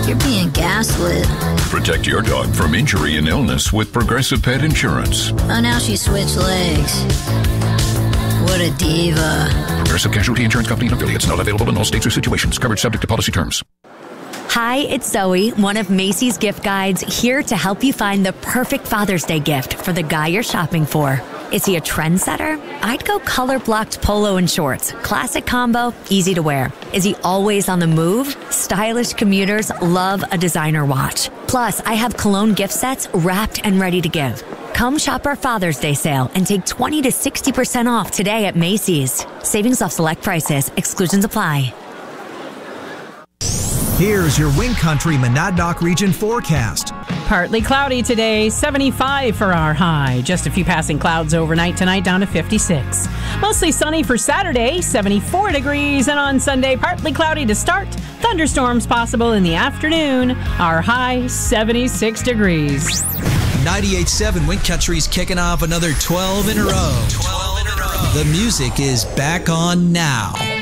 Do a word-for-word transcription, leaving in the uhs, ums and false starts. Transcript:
You're being gaslit. Protect your dog from injury and illness with Progressive Pet Insurance. Oh, now she switched legs. What a diva. Progressive Casualty Insurance Company and affiliates. Not available in all states or situations. Coverage subject to policy terms. Hi, it's Zoe, one of Macy's gift guides, here to help you find the perfect Father's Day gift for the guy you're shopping for. Is he a trendsetter? I'd go color-blocked polo and shorts. Classic combo, easy to wear. Is he always on the move? Stylish commuters love a designer watch. Plus, I have cologne gift sets wrapped and ready to give. Come shop our Father's Day sale and take twenty to sixty percent off today at Macy's. Savings off select prices. Exclusions apply. Here's your Wind Country Monadnock region forecast. Partly cloudy today, seventy-five for our high. Just a few passing clouds overnight tonight, down to fifty-six. Mostly sunny for Saturday, seventy-four degrees. And on Sunday, partly cloudy to start. Thunderstorms possible in the afternoon. Our high, seventy-six degrees. ninety-eight point seven Wind Country's kicking off another twelve in a row. twelve in a row. The music is back on now.